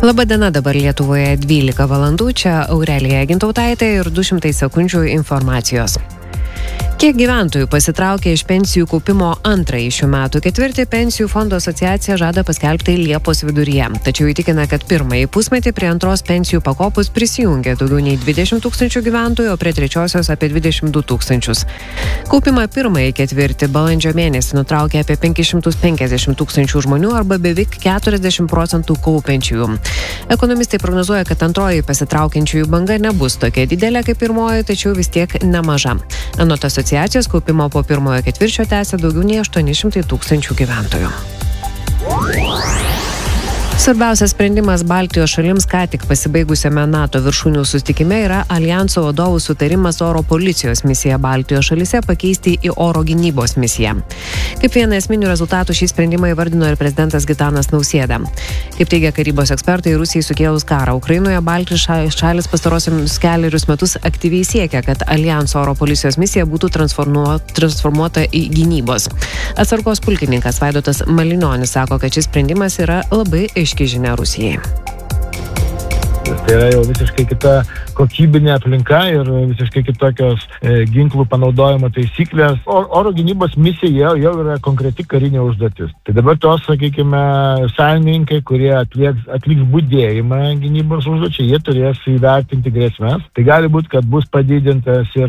Labadiena, dabar Lietuvoje 12 valandų, čia Aurelija Gintautaitė ir 200 sekundžių informacijos. Kiek gyventojų pasitraukė iš pensijų kaupimo antrąjį šių metų ketvirtį, Pensijų fondo asociacija žada paskelbti Liepos viduryje. Tačiau įtikina, kad pirmąjį pusmetį prie antros pensijų pakopos prisijungė daugiau nei 20 tūkstančių gyventojų, o prie trečiosios apie 22 tūkstančius. Kaupimą pirmąjį ketvirtį balandžio mėnesį nutraukė apie 550 tūkstančių žmonių arba beveik 40% kaupiančiųjų. Ekonomistai prognozuoja, kad antroji pasitraukiančiųjų banga nebus tokia didelė kaip pirmoji, tačiau vis tiek nemaža. Anot asociacijos kaupimo po pirmojo ketvirčio tęsia daugiau nei 800 tūkstančių gyventojų. Svarbiausias sprendimas Baltijos šalims ką tik pasibaigusiame NATO viršūnių susitikime yra Aljanso vadovų sutarimas oro policijos misiją Baltijos šalyse pakeisti į oro gynybos misiją. Kaip vieną esminių rezultatų šį sprendimą įvardino ir prezidentas Gitanas Nausėda. Kaip teigia karybos ekspertai, Rusijai sukėlus karą Ukrainoje, Baltijos šalis pastarosius kelerius metus aktyviai siekia, kad Aljanso oro policijos misija būtų transformuota į gynybos. Atsargos pulkininkas Vaidotas Malinionis sako, kad šis sprendimas yra labai aiški žinia Rusijai. Tai yra jau visiškai kita kokybinė aplinka ir visiškai kitokios ginklų panaudojimo taisyklės. Oro gynybos misija jau yra konkreti karinė užduotis. Tai dabar tos, sakykime, sąjungininkai, kurie atliks budėjimą gynybos užduočiai, jie turės įvertinti grėsmes. Tai gali būti, kad bus padidintas ir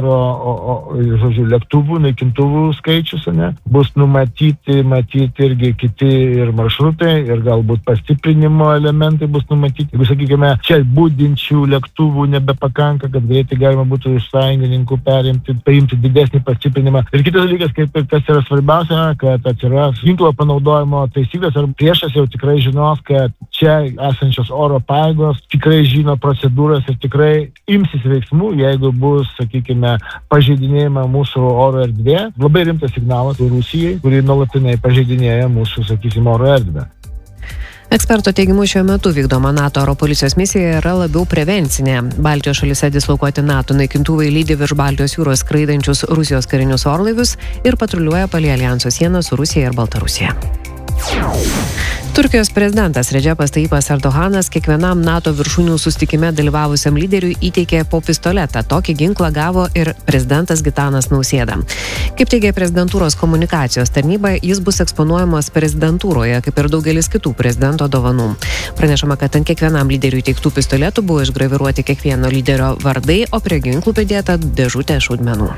lėktuvų, naikintuvų skaičius, ne? Bus matyti irgi kiti ir maršrutai, ir galbūt pastiprinimo elementai bus numatyti. Jeigu, sakykime, čia budinčių lėktuvų nebepakanka, kad greitai galima būtų iš sąjungininkų paimti didesnį pastiprinimą. Ir kitas dalykas, kaip ir kas yra svarbiausia, kad atsiras ginklo panaudojimo taisyklės, ar priešas jau tikrai žinos, kad čia esančios oro pajėgos tikrai žino procedūras ir tikrai imsis veiksmų, jeigu bus, sakykime, pažeidinėjama mūsų oro erdvė. Labai rimtas signalas Rusijai, kuri nuolatinai pažeidinėja mūsų, sakysime, oro erdvę. Eksperto teigimu, šiuo metu vykdoma NATO oro policijos misija yra labiau prevencinė. Baltijos šalyse dislokuoti NATO naikintuvai lydi virš Baltijos jūros skraidančius Rusijos karinius orlaivius ir patruliuoja palei Aljanso sieną su Rusija ir Baltarusija. Turkijos prezidentas Redžepas Tayyipas Erdoganas kiekvienam NATO viršūnių susitikime dalyvavusiam lyderiui įteikė po pistoletą. Tokį ginklą gavo ir prezidentas Gitanas Nausėda. Kaip teigia prezidentūros komunikacijos tarnyba, jis bus eksponuojamas prezidentūroje, kaip ir daugelis kitų prezidento dovanų. Pranešama, kad ant kiekvienam lyderiui įteiktų pistoletų buvo išgraviruoti kiekvieno lyderio vardai, o prie ginklų pridėta dėžutė šaudmenų.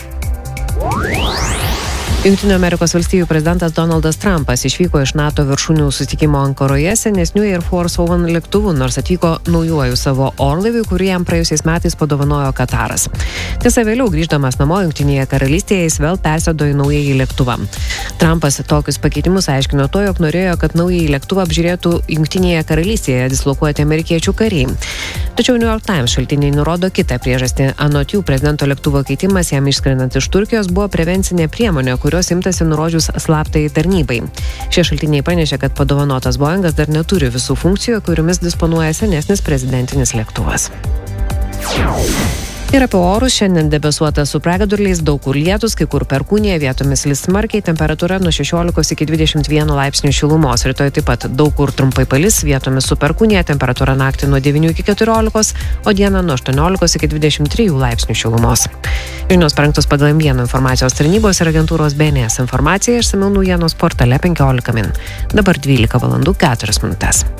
Jungtinių Amerikos valstijų prezidentas Donaldas Trumpas išvyko iš NATO viršūnių susitikimo Ankoroje senesniu Air Force One lėktuvu, nors atvyko naujuoju savo orlaiviu, kurį jam praėjusiais metais padovanojo Kataras. Tiesa, vėliau grįždamas namo Jungtinėje karalystėje jis vėl persėdo į naująjį lėktuvą. Trumpas tokius pakeitimus aiškino to, jog norėjo, kad naująjį lėktuvą apžiūrėtų Jungtinėje karalystėje dislokuoti amerikiečių kariai. Tačiau New York Times šaltiniai nurodo kitą priežastį. Anot jų, prezidento lėktuvo keitimas jam išskrendant iš Turkijos buvo prevencinė priemonė, kurios imtasi nurodžius slaptai tarnybai. Šie šaltiniai pranešė, kad padovanotas Boeingas dar neturi visų funkcijų, kuriomis disponuoja senesnis prezidentinis lėktuvas. Ir apie orus: šiandien debesuota su pragiedruliais, daug kur lietus, kai kur perkūnija, vietomis lis smarkiai, temperatūra nuo 16 iki 21 laipsnių šilumos. Rytoj taip pat daug kur trumpai palis, vietomis su perkūnija, temperatūra naktį nuo 9 iki 14, o dieną nuo 18 iki 23 laipsnių šilumos. Žinios parengtos pagal M1 informacijos tarnybos ir agentūros BNS informacija, išsamiau naujienos portale 15 min. Dabar 12 valandų 4 minutės.